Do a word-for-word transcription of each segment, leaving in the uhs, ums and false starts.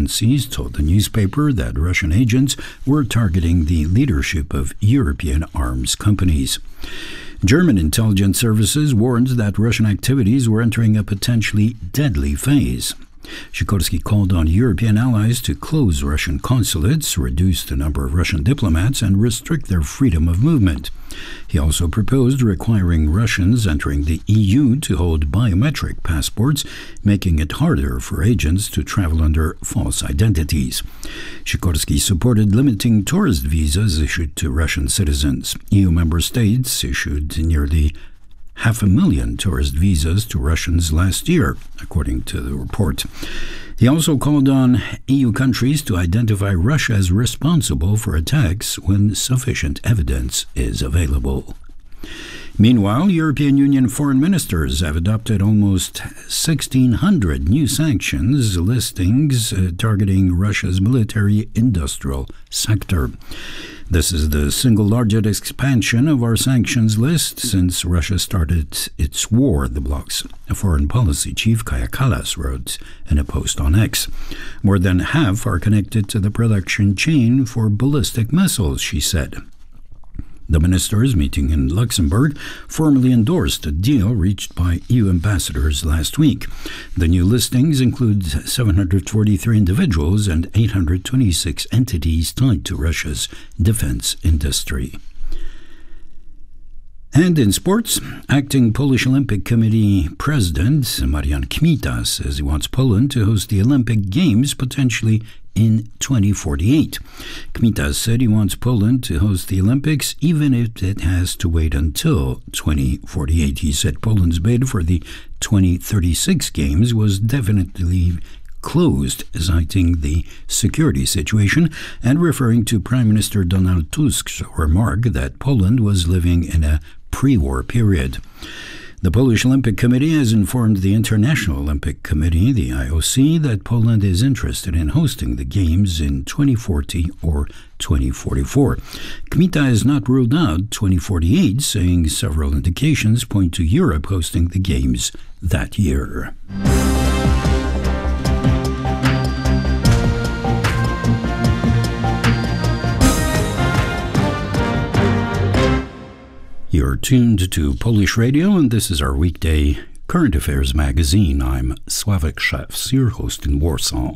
agencies told the newspaper that Russian agents were targeting the leadership of European arms companies. German intelligence services warned that Russian activities were entering a potentially deadly phase. Sikorski called on European allies to close Russian consulates, reduce the number of Russian diplomats, and restrict their freedom of movement. He also proposed requiring Russians entering the E U to hold biometric passports, making it harder for agents to travel under false identities. Sikorski supported limiting tourist visas issued to Russian citizens. E U member states issued nearly half a million tourist visas to Russians last year, according to the report. He also called on E U countries to identify Russia as responsible for attacks when sufficient evidence is available. Meanwhile, European Union foreign ministers have adopted almost sixteen hundred new sanctions listings uh, targeting Russia's military-industrial sector. This is the single largest expansion of our sanctions list since Russia started its war, the bloc's foreign policy chief Kaja Kallas wrote in a post on X. More than half are connected to the production chain for ballistic missiles, she said. The ministers, meeting in Luxembourg, formally endorsed a deal reached by E U ambassadors last week. The new listings include seven hundred forty-three individuals and eight hundred twenty-six entities tied to Russia's defense industry. And in sports, acting Polish Olympic Committee President Marian Kmita says he wants Poland to host the Olympic Games potentially in twenty forty-eight. Kmita said he wants Poland to host the Olympics even if it has to wait until twenty forty-eight. He said Poland's bid for the twenty thirty-six Games was definitely closed, citing the security situation and referring to Prime Minister Donald Tusk's remark that Poland was living in a pre-war period. The Polish Olympic Committee has informed the International Olympic Committee, the I O C, that Poland is interested in hosting the Games in twenty forty or twenty forty-four. Kmita has not ruled out twenty forty-eight, saying several indications point to Europe hosting the Games that year. You're tuned to Polish Radio, and this is our weekday Current Affairs magazine. I'm Sławek Szewc, your host in Warsaw.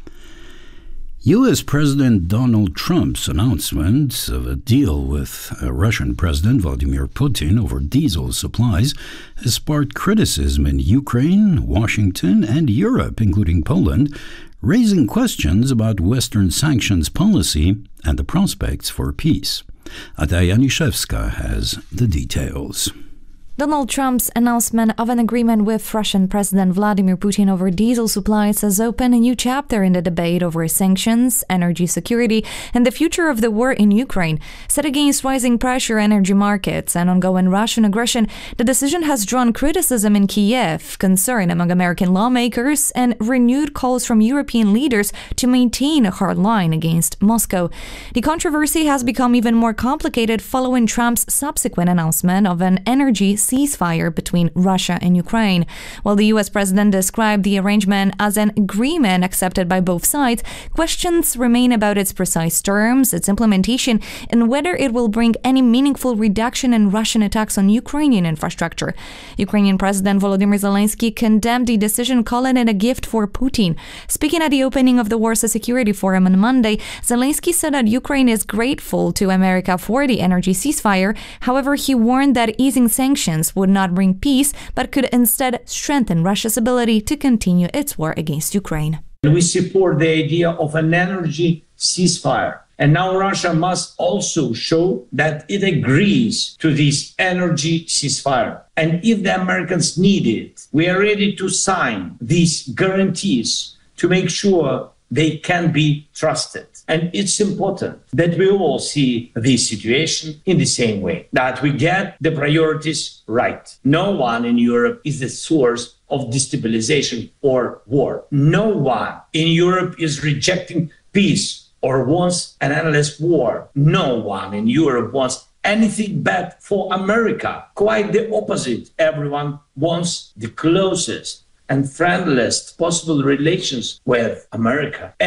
U S President Donald Trump's announcement of a deal with Russian President Vladimir Putin over diesel supplies has sparked criticism in Ukraine, Washington, and Europe, including Poland, raising questions about Western sanctions policy and the prospects for peace. Ada Janiszewska has the details. Donald Trump's announcement of an agreement with Russian President Vladimir Putin over diesel supplies has opened a new chapter in the debate over sanctions, energy security, and the future of the war in Ukraine. Set against rising pressure energy markets and ongoing Russian aggression, the decision has drawn criticism in Kiev, concern among American lawmakers, and renewed calls from European leaders to maintain a hard line against Moscow. The controversy has become even more complicated following Trump's subsequent announcement of an energy ceasefire between Russia and Ukraine. While the U S president described the arrangement as an agreement accepted by both sides, questions remain about its precise terms, its implementation, and whether it will bring any meaningful reduction in Russian attacks on Ukrainian infrastructure. Ukrainian President Volodymyr Zelensky condemned the decision, calling it a gift for Putin. Speaking at the opening of the Warsaw Security Forum on Monday, Zelensky said that Ukraine is grateful to America for the energy ceasefire. However, he warned that easing sanctions would not bring peace, but could instead strengthen Russia's ability to continue its war against Ukraine. We support the idea of an energy ceasefire. And now Russia must also show that it agrees to this energy ceasefire. And if the Americans need it, we are ready to sign these guarantees to make sure they can be trusted. And it's important that we all see this situation in the same way, that we get the priorities right. No one in Europe is the source of destabilization or war. No one in Europe is rejecting peace or wants an endless war. No one in Europe wants anything bad for America. Quite the opposite. Everyone wants the closest and friendliest possible relations with America.